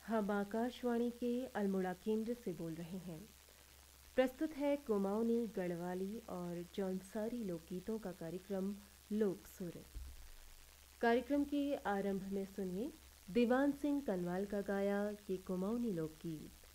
हम आकाशवाणी के अल्मोड़ा केंद्र से बोल रहे हैं। प्रस्तुत है कुमाऊनी, गढ़वाली और जौनसारी लोकगीतों का कार्यक्रम लोक सुर। कार्यक्रम के आरंभ में सुनिए दीवान सिंह कनवाल का गाया ये कुमाऊनी लोकगीत।